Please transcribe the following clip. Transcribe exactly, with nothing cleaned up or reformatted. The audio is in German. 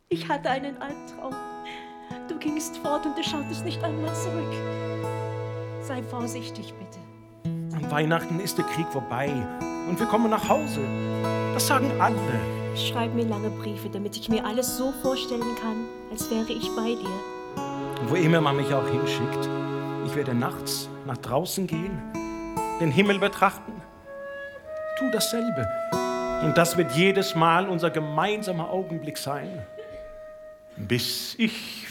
Ich hatte einen Albtraum. Du gingst fort und du schautest nicht einmal zurück. Sei vorsichtig, bitte. An Weihnachten ist der Krieg vorbei und wir kommen nach Hause. Das sagen alle. Schreib mir lange Briefe, damit ich mir alles so vorstellen kann, als wäre ich bei dir. Wo immer man mich auch hinschickt, ich werde nachts nach draußen gehen, den Himmel betrachten. Tu dasselbe. Und das wird jedes Mal unser gemeinsamer Augenblick sein, bis ich